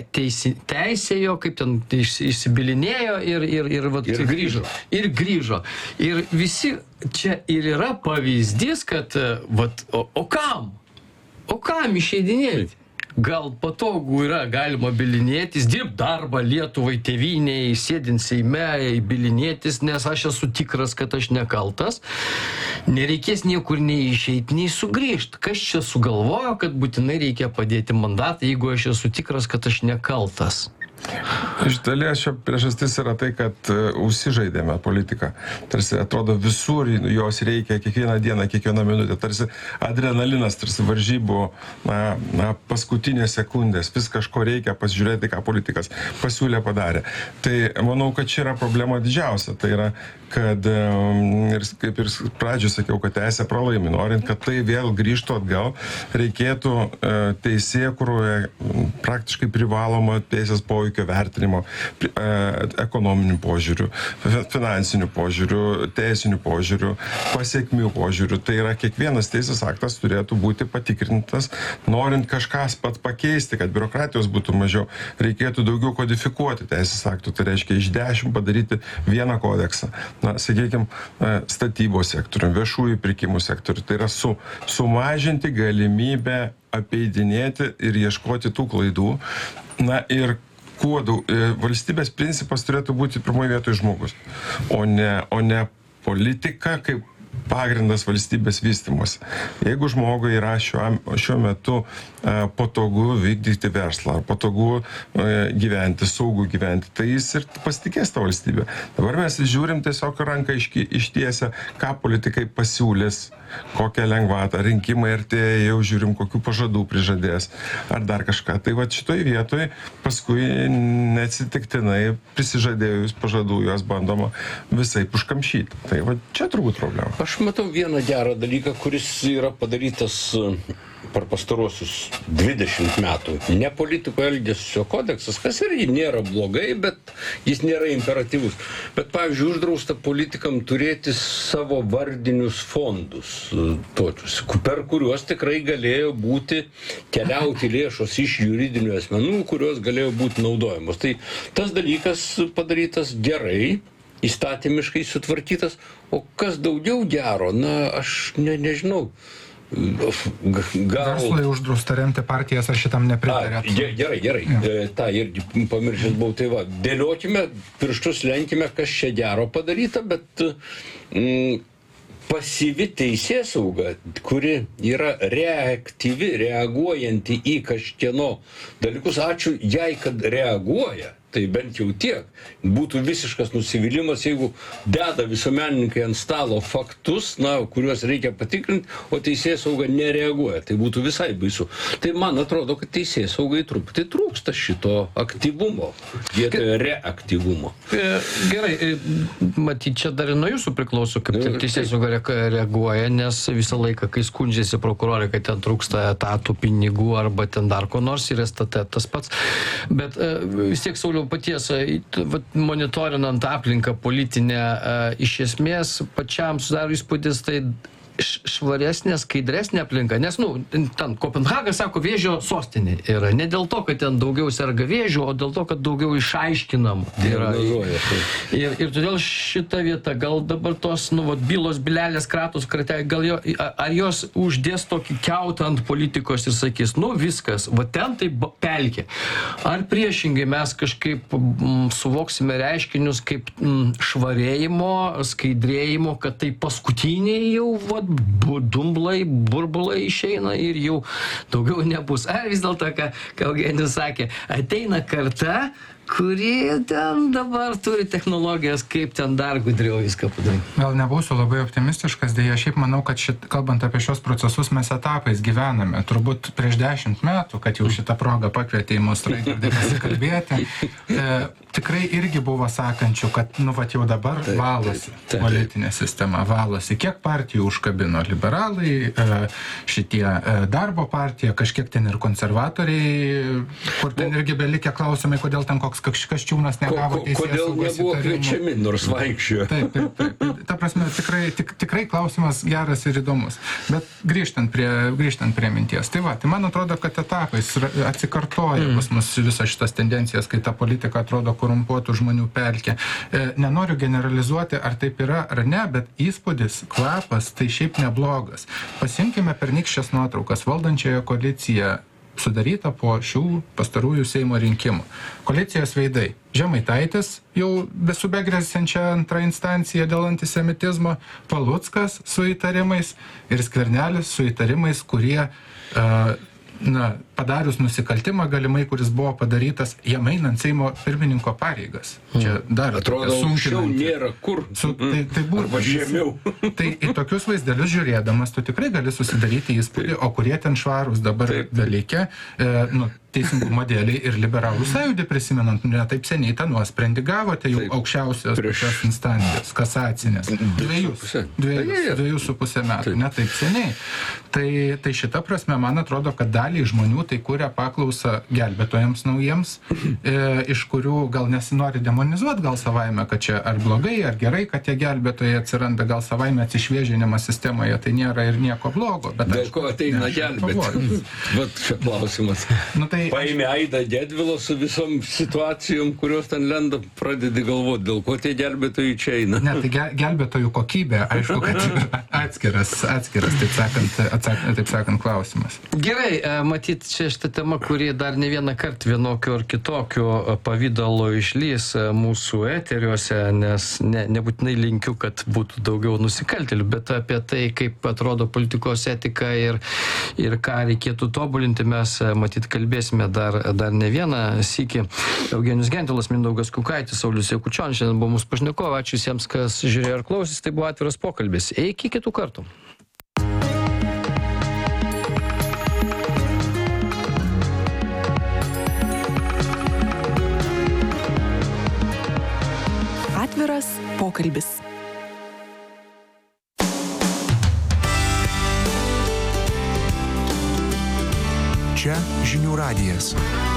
teisėjo, kaip ten išsibilinėjo ir grįžo. Ir grįžo. Ir visi čia ir yra pavyzdys, kad o kam? O kam išeidinėti? Gal patogu yra, galima bilinėtis, dirbt darbą Lietuvai, tėvynei, sėdint Seime, bilinėtis, nes aš esu tikras, kad aš nekaltas. Nereikės niekur nei išeiti, nei sugrįžti. Kas čia sugalvojo, kad būtinai reikia padėti mandatą, jeigu aš esu tikras, kad aš nekaltas? Iš dalies šio priežastis yra tai, kad užsižaidėme politiką. Tarsi atrodo visur jos reikia kiekvieną dieną, kiekvieną minutę. Tarsi adrenalinas, tarsi varžybų paskutinės sekundės. Vis kažko reikia pasižiūrėti, ką politikas pasiūlė, padarė. Tai manau, kad čia yra problema didžiausia. Tai yra, kad ir kaip ir pradžioje sakiau, kad teisė pralaimi. Norint, kad tai vėl grįžtų atgal, reikėtų teisėkūroje praktiškai privaloma teisės poveikio vertinimo, ekonominių požiūrių, finansinių požiūrių, teisinių požiūrių, pasiekmių požiūrių. Tai yra, kiekvienas teisės aktas turėtų būti patikrintas, norint kažkas pat pakeisti, kad biurokratijos būtų mažiau, reikėtų daugiau kodifikuoti teisės aktų. Tai reiškia iš 10 padaryti vieną kodeksą. Sakykime, statybos sektorių, viešųjų pirkimų sektorių. Tai yra sumažinti galimybę apeidinėti ir ieškoti tų klaidų. Ir valstybės principas turėtų būti pirmoje vietoje žmogus, o ne politika kaip pagrindas valstybės vystymosi. Jeigu žmogui yra šiuo metu patogu vykdyti verslą, ar patogu gyventi, saugų gyventi, tai jis ir pasitikės tą valstybę. Dabar mes žiūrim tiesiog ranką ištiesę, ką politikai pasiūlys, kokią lengvatą, rinkimai artėja, jau žiūrim, kokių pažadų prižadės, ar dar kažką. Tai va šitoj vietoj paskui neatsitiktinai prisižadėjus pažadų juos bandoma visai užkamšyti. Tai va čia turbūt problema. Aš matau vieną gerą dalyką, kuris yra padarytas per pastaruosius 20 metų. Ne politikų elgesio kodeksas, kas irgi nėra blogai, bet jis nėra imperatyvus. Bet, pavyzdžiui, uždrausta politikam turėti savo vardinius fondus, tokius, per kuriuos tikrai galėjo būti keliauti lėšos iš juridinių asmenų, kurios galėjo būti naudojamos. Tai tas dalykas padarytas gerai, įstatymiškai sutvarkytas, o kas daugiau gero, aš nežinau. Verslai uždrausta remti partijas, ar šitam nepritarėt? Gerai. Ta irgi pamiršęs buvau. Tai va, dėliokime, pirštus lenkime, kas čia gero padaryta, bet pasyvi teisėsauga, kuri yra reaktyvi, reaguojanti į kažkieno dalykus, ačiū jai, kad reaguoja. Tai bent jau tiek. Būtų visiškas nusivylimas, jeigu deda visuomenininkai ant stalo faktus, kuriuos reikia patikrinti, o teisėsauga nereaguoja. Tai būtų visai baisu. Tai man atrodo, kad teisėsaugai truputį trūksta šito aktyvumo, vietoje reaktyvumo. Gerai, matyt, čia dar ir nuo jūsų priklauso, kaip teisėsauga reaguoja, nes visą laiką, kai skundžiasi prokurorai, kad ten trūksta etatų, pinigų arba ten dar ko nors, ir STT tas pats. Bet vis tiek, Sauliau, paties monitorinant aplinką politinę, iš esmės pačiam sudaro įspūdis, tai švaresnė, skaidresnė aplinka, nes, ten Kopenhaga, sako, vėžio sostinė yra. Ne dėl to, kad ten daugiau serga vėžių, o dėl to, kad daugiau išaiškinam. Ir todėl šita vieta, gal dabar tos, bylos, bilelės, kratos, kratai, ar jos uždės tokį kiautą ant politikos ir sakys, viskas, va ten tai pelkė. Ar priešingai mes kažkaip suvoksime reiškinius kaip švarėjimo, skaidrėjimo, kad tai paskutiniai jau, dumblai, burbulai išeina ir jau daugiau nebus. Ar vis dėlto, ką Eugenijus sakė, ateina karta, kuri ten dabar turi technologijas, kaip ten dar gudriau viską padaryti. Gal nebūsiu labai optimistiškas, dėja, šiaip manau, kad kalbant apie šios procesus, mes etapais gyvename. Turbūt prieš 10 metų, kad jau šitą progą pakvietė į mus Raigardai pasikalbėti, tikrai irgi buvo sakančių, kad jau dabar valosi politinė sistema, valosi. Kiek partijų užkabino užsikabino liberalai, šitie darbo partija, kažkiek ten ir konservatoriai, kur ten irgi belikę klausimai, kodėl ten koks Kasčiūnas negavo teisės Kodėl nebuvo kviečiami, nors vaikščiojo. Taip. Ta prasme, tikrai klausimas geras ir įdomus. Bet grįžtant prie minties. Tai man atrodo, kad etapais atsikartoja pas mus visas šitas tendencijas, kai ta politika atrodo korumpuotų žmonių pelkė. Nenoriu generalizuoti, ar taip yra ar ne, bet įspūdis, kvapas, tai šiaip neblogas. Pasimkime pernykščias nuotraukas. Valdančioje koalicija sudaryta po šių pastarųjų Seimo rinkimų. Koalicijos veidai. Žemaitaitis jau su begresiančia antrą instanciją dėl antisemitizmo, Paluckas su įtarimais ir Skvernelis su įtarimais, kurie padarius nusikaltimą galimai, kuris buvo padarytas jam einant Seimo pirmininko pareigas. Čia dar atrodo, aukščiau nėra kur. Arba žemiau. Tai į tokius vaizdelius žiūrėdamas, tu tikrai gali susidaryti įspūdį, o kurie ten švarūs dabar dalyke, teisingumo dėliai ir liberalų sąjūdį prisimenant, ne taip seniai tą nuosprendį gavote jau aukščiausios tokios instancijos, kasacinės. 2,5 metų, ne taip seniai. Tai šita prasme, man atrodo, kad daliai žmonių tai kuria paklausą gelbėtojams naujiems, iš kurių gal nesinori demonizuoti, gal savaime, kad čia ar blogai, ar gerai, kad tie gelbėtojai atsiranda, gal savaime atsišviežinimas sistemoje, tai nėra ir nieko blogo. Dėl ko ateina gelbėti? Vat čia klausimas. Paėmė Aidą Gedvilą su visom situacijom, kurios ten lenda, pradedi galvoti, dėl ko tie gelbėtojai čia eina. Ne, tai gelbėtojų kokybė, aišku, kad atskiras, taip sakant, klausimas. Gerai, matyt, čia šitą temą, kuri dar ne vieną kartą vienokiu ar kitokiu pavydalu išlys mūsų eteriuose, nes nebūtinai linkiu, kad būtų daugiau nusikaltėlių, bet apie tai, kaip atrodo politikos etika ir ką reikėtų tobulinti, mes matyt kalbėsime dar ne vieną sykį. Eugenijus Gentvilas, Mindaugas Kukaitis, Saulius Jakučionis šiandien buvo mūsų pašnekovai. Ačiū visiems, kas žiūrėjo ir klausėsi. Tai buvo atviras pokalbis. Iki kitų kartų. Atviras pokalbis. Čia Žinių radijas.